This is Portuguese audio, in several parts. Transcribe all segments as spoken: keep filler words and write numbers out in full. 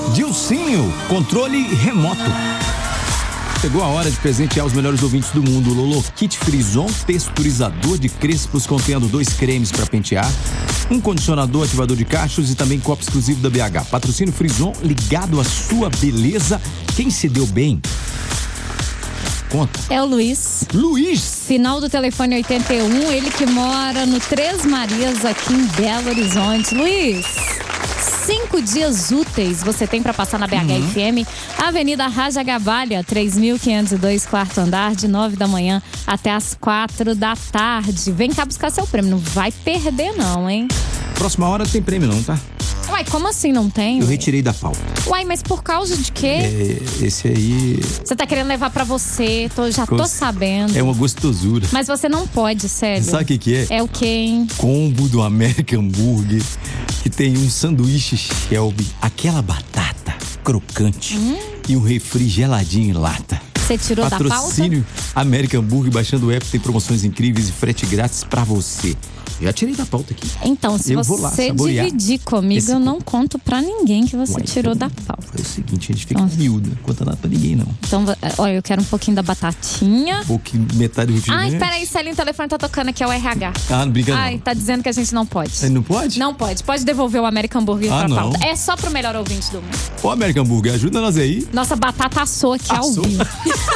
Dilcinho, controle remoto. Chegou a hora de presentear os melhores ouvintes do mundo. Lolo Kit Frison, texturizador de crespos contendo dois cremes para pentear, um condicionador ativador de cachos e também copo exclusivo da B H. Patrocínio Frison, ligado à sua beleza. Quem se deu bem? Conta. É o Luiz. Luiz! Final do telefone oitenta e um, ele que mora no Três Marias, aqui em Belo Horizonte. Luiz, cinco dias úteis você tem para passar na B H F M, uhum. Avenida Raja Gavalha, três mil quinhentos e dois, quarto andar, de nove da manhã até as quatro da tarde. Vem cá buscar seu prêmio, não vai perder não, hein? Próxima hora tem prêmio não, tá? Uai, como assim não tem? Eu retirei da pauta. Uai, mas por causa de quê? É, esse aí... Você tá querendo levar pra você, tô, já tô sabendo. É uma gostosura. Mas você não pode, sério. Sabe o que que é? É o quê, hein? Combo do American Burger, que tem um sanduíche Shelby, aquela batata crocante hum. e um refri geladinho em lata. Você tirou da pauta? Patrocínio American Burger, baixando o app, tem promoções incríveis e frete grátis pra você. Já tirei da pauta aqui. Então, se eu você dividir comigo, Esse... eu não conto pra ninguém que você Uai, tirou da pauta. É o seguinte, a gente fica miúda, não conta nada pra ninguém, não. Então, olha, eu quero um pouquinho da batatinha. Um pouquinho, metade do refrigerante. Ai, peraí, Celinho, o telefone tá tocando aqui, é o R H. Ah, não brinca não. Ai, tá dizendo que a gente não pode. Não pode? Não pode. Pode devolver o American Burger ah, pra não. pauta. É só pro melhor ouvinte do mundo. Ô, American Burger, ajuda nós aí. Nossa batata assou aqui assou. ao vivo.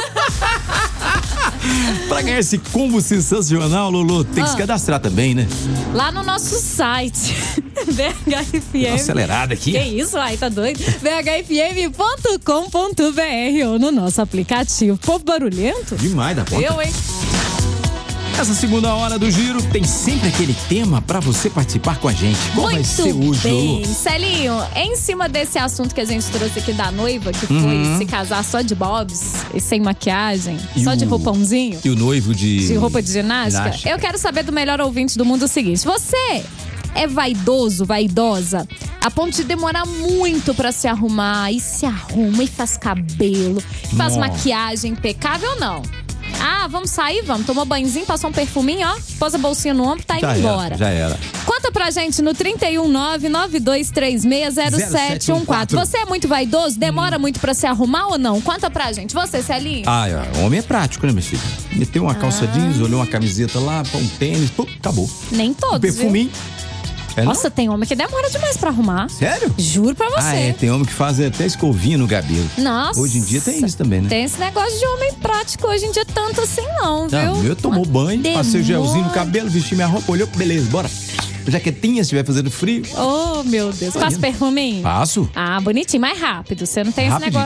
Pra ganhar esse combo sensacional, Lolo, tem ah. que se cadastrar também, né? Lá no nosso site, B H F M. Tô acelerada aqui. Que isso, ai, tá doido? B H F M ponto com ponto B R ou no nosso aplicativo. Povo barulhento? Demais da conta. Eu, hein? Essa segunda hora do Giro tem sempre aquele tema pra você participar com a gente. Qual Muito vai ser hoje, bem. Lolo? Celinho, em cima desse assunto que a gente trouxe aqui da noiva, que foi uhum. se casar só de bobs e sem maquiagem, e só o... de roupãozinho. E o noivo de... De roupa de ginástica. ginástica. Eu quero saber do melhor ouvinte do mundo o seguinte. Você é vaidoso, vaidosa, a ponto de demorar muito pra se arrumar, e se arruma, e faz cabelo, e faz Nossa. maquiagem impecável ou não? Ah, vamos sair? Vamos. Tomou banhozinho, passou um perfuminho, ó. Pôs a bolsinha no ombro, tá indo já embora. Era, já era. Conta pra gente no trinta e um, nove nove dois três seis, zero sete um quatro. Você é muito vaidoso? Demora hum. muito pra se arrumar ou não? Conta pra gente. Você, Celinho? Ah, homem é prático, né, minha filha? Meteu uma calça ah. jeans, olhou uma camiseta lá, um tênis, pum, acabou. Nem todos, um perfuminho. É, Nossa, tem homem que demora demais pra arrumar. Sério? Juro pra você. Ah, é, tem homem que faz até escovinha no cabelo. Nossa. Hoje em dia tem isso também, né? Tem esse negócio de homem prático hoje em dia tanto assim não, viu? Não, eu tomou banho, demora. Passei o gelzinho no cabelo, vesti minha roupa, olhou, beleza, bora. Jaquetinha, se estiver fazendo frio. Oh, meu Deus. Passa perfuminho? Passo. Ah, bonitinho, mais rápido. Você não tem Rapidinho. esse negócio